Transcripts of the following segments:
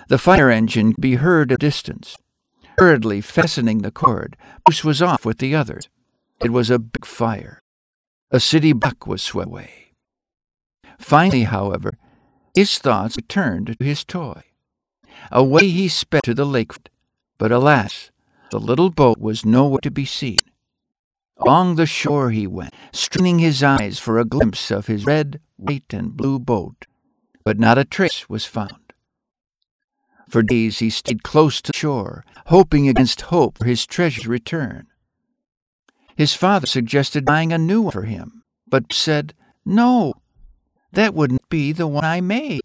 The fire engine could be heard at a distance. Hurriedly fastening the cord, Bruce was off with the others. It was a big fire. A city block was swept away. Finally, however, his thoughts returned to his toy. Away he sped to the lakefront, but alas, the little boat was nowhere to be seen. Along the shore he went, straining his eyes for a glimpse of his red, white, and blue boat, but not a trace was found. For days he stayed close to the shore, hoping against hope for his treasure's return. His father suggested buying a new one for him, but said, "No, that wouldn't be the one I made."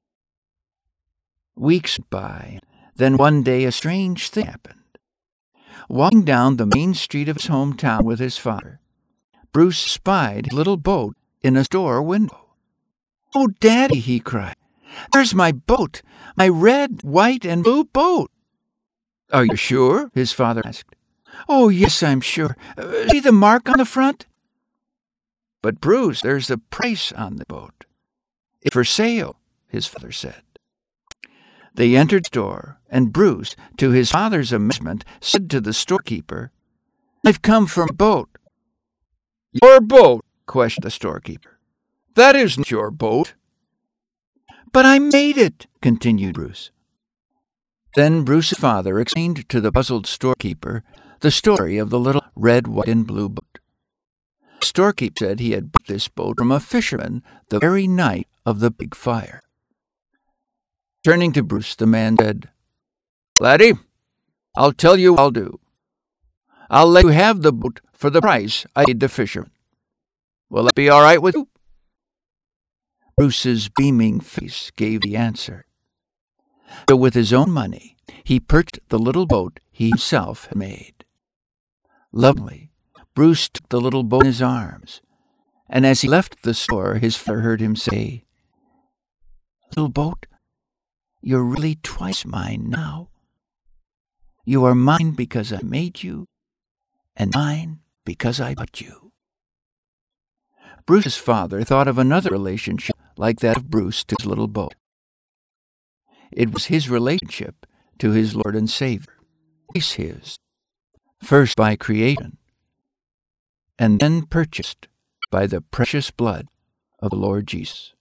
Weeks went by, then one day a strange thing happened. Walking down the main street of his hometown with his father, Bruce spied his little boat in a store window. "Oh, Daddy," he cried, "there's my boat, my red, white, and blue boat." "Are you sure?" his father asked. "Oh, yes, I'm sure. See the mark on the front?" "But, Bruce, there's a price on the boat." "It's for sale," his father said. They entered the store, and Bruce, to his father's amazement, said to the storekeeper, "I've come for a boat." "Your boat?" questioned the storekeeper. "That isn't your boat." "But I made it," continued Bruce. Then Bruce's father explained to the puzzled storekeeper the story of the little red, white, and blue boat. The storekeeper said he had bought this boat from a fisherman the very night of the big fire. Turning to Bruce, the man said, "Laddie, I'll tell you what I'll do. I'll let you have the boat for the price I paid the fisherman. Will that be all right with you?" Bruce's beaming face gave the answer. So with his own money, he purchased the little boat he himself had made. Lovingly, Bruce took the little boat in his arms, and as he left the store, his father heard him say, "Little boat, you're really twice mine now. You are mine because I made you, and mine because I bought you." Bruce's father thought of another relationship like that of Bruce to his little boat. It was his relationship to his Lord and Savior, his, first by creation, and then purchased by the precious blood of the Lord Jesus.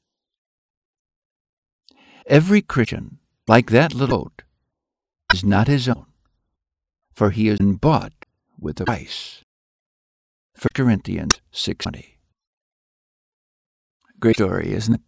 Every Christian, like that little boat, is not his own, for he has been bought with a price. 1 Corinthians 6:20. Great story, isn't it?